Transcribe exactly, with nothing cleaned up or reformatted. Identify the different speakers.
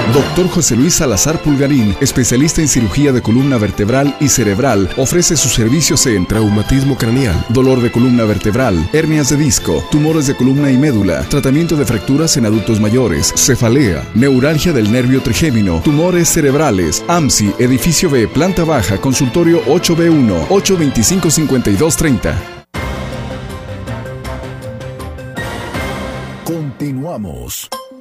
Speaker 1: Doctor José Luis Salazar Pulgarín, especialista en cirugía de columna vertebral y cerebral, ofrece sus servicios en traumatismo craneal, dolor de columna vertebral, hernias de disco, tumores de columna y médula, tratamiento de fracturas en adultos mayores, cefalea, neuralgia del nervio trigémino, tumores cerebrales. A M S I, edificio B, planta baja, consultorio ocho B uno, ocho veinticinco, cincuenta y dos treinta.
Speaker 2: Continuamos.